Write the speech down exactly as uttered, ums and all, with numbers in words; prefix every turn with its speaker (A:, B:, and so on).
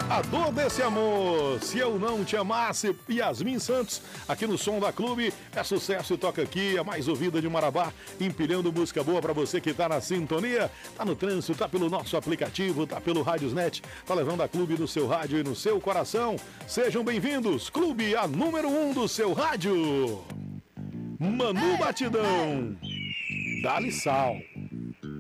A: A dor desse amor, se eu não te amasse, Yasmin Santos, aqui no Som da Clube, é sucesso e toca aqui, a mais ouvida de Marabá, empilhando música boa pra você que tá na sintonia, tá no trânsito, tá pelo nosso aplicativo, tá pelo Rádiosnet, tá levando a Clube no seu rádio e no seu coração. Sejam bem-vindos, Clube, a número um do seu rádio. Manu Batidão, dá-lhe sal.